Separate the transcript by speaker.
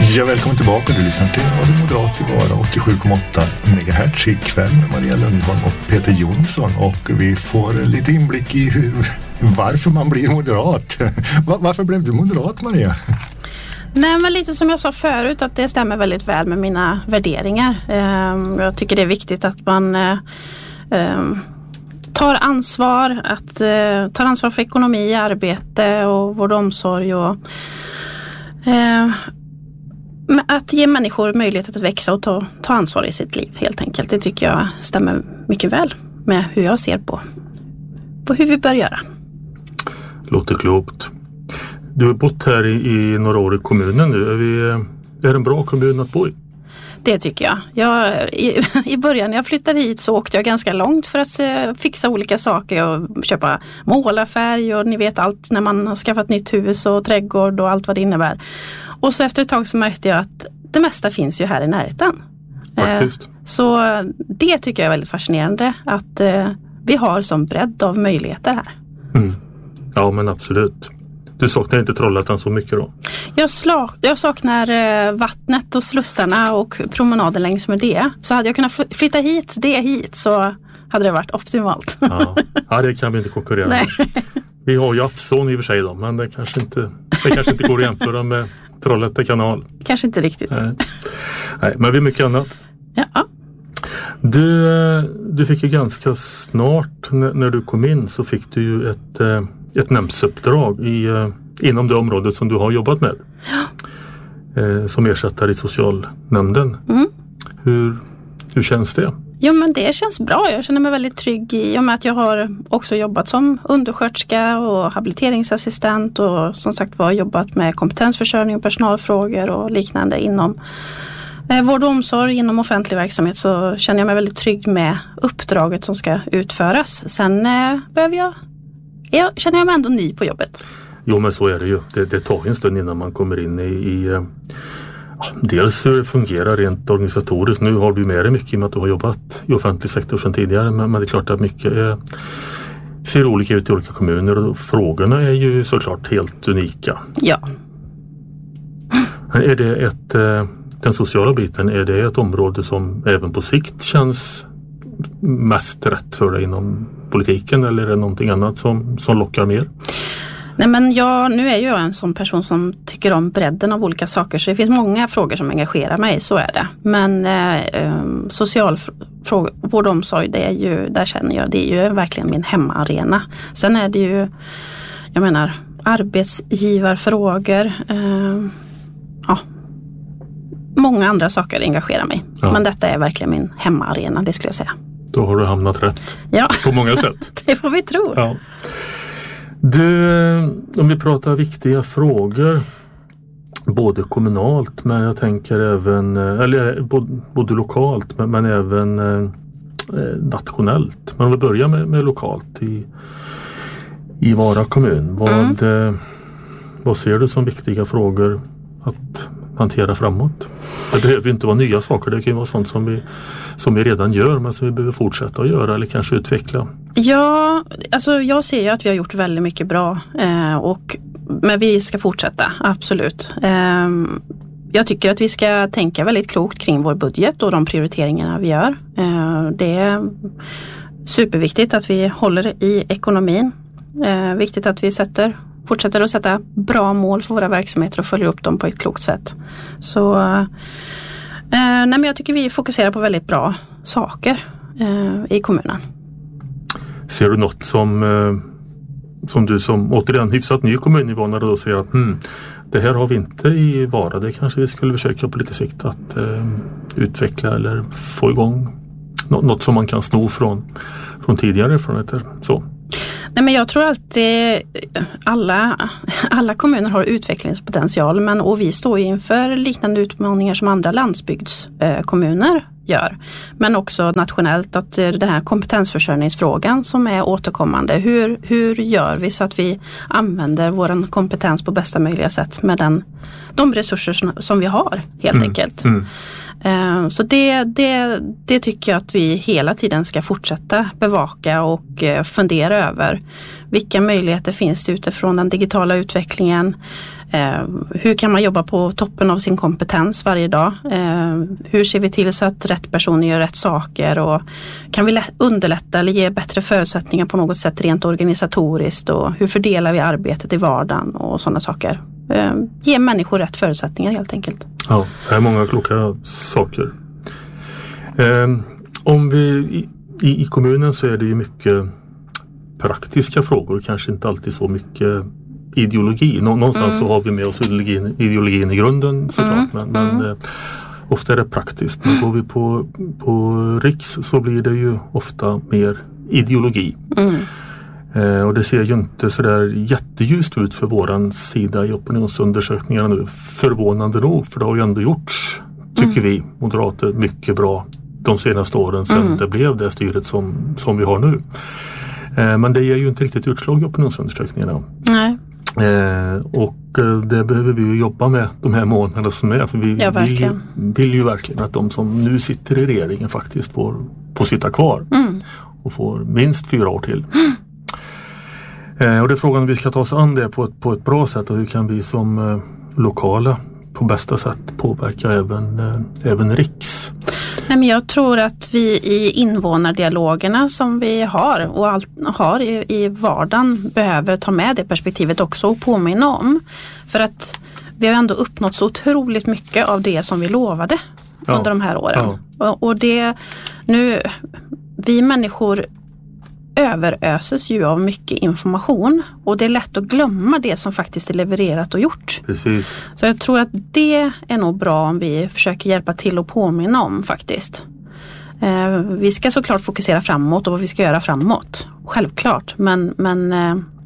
Speaker 1: Ja, välkommen tillbaka. Du lyssnar till Radio Moderat i Vara 87,8 MHz ikväll med Maria Lundholm och Peter Jonsson. Och vi får lite inblick i varför man blir moderat. Varför blev du moderat, Maria?
Speaker 2: Nej, men lite som jag sa förut, att det stämmer väldigt väl med mina värderingar. Jag tycker det är viktigt att man tar ansvar för ekonomi, arbete och vård och omsorg och att ge människor möjlighet att växa och ta ansvar i sitt liv helt enkelt. Det tycker jag stämmer mycket väl med hur jag ser på hur vi bör göra. Låter klokt.
Speaker 3: Du har bott här i några år i kommunen nu. Är det en bra kommun att bo i?
Speaker 2: Det tycker jag. I början när jag flyttade hit så åkte jag ganska långt för att fixa olika saker och köpa målarfärg och ni vet allt när man har skaffat nytt hus och trädgård och allt vad det innebär. Och så efter ett tag så märkte jag att det mesta finns ju här i närheten.
Speaker 3: Faktiskt.
Speaker 2: Så det tycker jag är väldigt fascinerande att vi har som bredd av möjligheter här.
Speaker 3: Mm. Ja, men absolut. Du saknar inte Trollhättan så mycket då?
Speaker 2: Jag saknar vattnet och slussarna och promenaden längs med det. Så hade jag kunnat flytta hit så hade det varit optimalt.
Speaker 3: Ja, det kan vi inte konkurrera med. Vi har ju Afson i och för sig då, men det kanske inte går att jämföra med Trollhätte kanal.
Speaker 2: Kanske inte riktigt.
Speaker 3: Nej, men vi har mycket annat.
Speaker 2: Ja.
Speaker 3: Du fick ju ganska snart när du kom in så fick du ju ett nämndsuppdrag inom det området som du har jobbat med. Ja. Som ersättare i socialnämnden. Mm. Hur känns det?
Speaker 2: Ja, men det känns bra. Jag känner mig väldigt trygg i och med att jag har också jobbat som undersköterska och habiliteringsassistent och som sagt var jobbat med kompetensförsörjning och personalfrågor och liknande inom vård och omsorg inom offentlig verksamhet, så känner jag mig väldigt trygg med uppdraget som ska utföras. Sen känner jag mig ändå ny på jobbet.
Speaker 3: Jo, men så är det ju. Det tar en stund innan man kommer in i dels hur det fungerar rent organisatoriskt. Nu har du med dig mycket i och med att du har jobbat i offentlig sektor sedan tidigare, men det är klart att mycket ser olika ut i olika kommuner och frågorna är ju såklart helt unika.
Speaker 2: Ja.
Speaker 3: Är det den sociala biten, är det ett område som även på sikt känns mest rätt för dig inom politiken, eller är det någonting annat som lockar mer?
Speaker 2: Nej, men nu är jag en sån person som tycker om bredden av olika saker, så det finns många frågor som engagerar mig, så är det. Men socialfrågor, vård och omsorg, där känner jag, det är ju verkligen min hemmaarena. Sen är det ju, jag menar, arbetsgivarfrågor, många andra saker engagerar mig. Ja. Men detta är verkligen min hemmaarena, det skulle jag säga.
Speaker 3: Då har du hamnat rätt.
Speaker 2: Ja.
Speaker 3: På många sätt.
Speaker 2: Det får vi tro.
Speaker 3: Ja. Om vi pratar viktiga frågor, både kommunalt, men jag tänker även, eller både lokalt men även nationellt. Men om vi börjar med lokalt i Vara kommun. Vad ser du som viktiga frågor att hantera framåt? Det behöver ju inte vara nya saker, det kan ju vara sånt som vi redan gör men som vi behöver fortsätta att göra eller kanske utveckla.
Speaker 2: Ja, alltså jag ser ju att vi har gjort väldigt mycket bra men vi ska fortsätta, absolut. Jag tycker att vi ska tänka väldigt klokt kring vår budget och de prioriteringarna vi gör. Det är superviktigt att vi håller i ekonomin. Viktigt att vi fortsätter att sätta bra mål för våra verksamheter och följer upp dem på ett klokt sätt. Så men jag tycker vi fokuserar på väldigt bra saker i kommunen.
Speaker 3: Ser du något som du som återigen hyfsat ny kommuninvånare då ser att det här har vi inte i Vara, det kanske vi skulle försöka på lite sikt att utveckla eller få igång något som man kan sno från tidigare erfarenheter så?
Speaker 2: Nej, men jag tror alltid alla kommuner har utvecklingspotential, och vi står inför liknande utmaningar som andra landsbygdskommuner gör. Men också nationellt att den här kompetensförsörjningsfrågan som är återkommande. Hur gör vi så att vi använder vår kompetens på bästa möjliga sätt med de resurser som vi har helt enkelt. Så det tycker jag att vi hela tiden ska fortsätta bevaka och fundera över. Vilka möjligheter finns det utifrån den digitala utvecklingen? Hur kan man jobba på toppen av sin kompetens varje dag? Hur ser vi till så att rätt personer gör rätt saker? Och kan vi underlätta eller ge bättre förutsättningar på något sätt rent organisatoriskt? Och hur fördelar vi arbetet i vardagen och sådana saker? Ge människor rätt förutsättningar helt enkelt.
Speaker 3: Ja, det är många kloka saker. Om vi i kommunen så är det ju mycket praktiska frågor, kanske inte alltid så mycket ideologi. Någonstans så har vi med oss ideologin i grunden såklart, men ofta är det praktiskt. Men går vi på riks så blir det ju ofta mer ideologi. Och det ser ju inte så där jätteljust ut för våran sida i opinionsundersökningarna nu. Förvånande nog, för det har ju ändå gjorts, tycker vi moderater, mycket bra de senaste åren sedan det blev det styret som vi har nu. Men det ger ju inte riktigt utslag i opinionsundersökningarna.
Speaker 2: Nej.
Speaker 3: Och det behöver vi ju jobba med de här månaderna som är. För vi vill ju verkligen att de som nu sitter i regeringen faktiskt får sitta kvar. Och får minst 4 år till. Och det är frågan om vi ska ta oss an det på ett bra sätt. Och hur kan vi som lokala på bästa sätt påverka även riks?
Speaker 2: Nej, men jag tror att vi i invånardialogerna som vi har och har i vardagen behöver ta med det perspektivet också och påminna om. För att vi har ändå uppnått så otroligt mycket av det som vi lovade under de här åren. Ja. Och det nu, vi människor överöses ju av mycket information och det är lätt att glömma det som faktiskt är levererat och gjort.
Speaker 3: Precis.
Speaker 2: Så jag tror att det är nog bra om vi försöker hjälpa till och påminna om faktiskt. Vi ska såklart fokusera framåt och vad vi ska göra framåt. Självklart. Men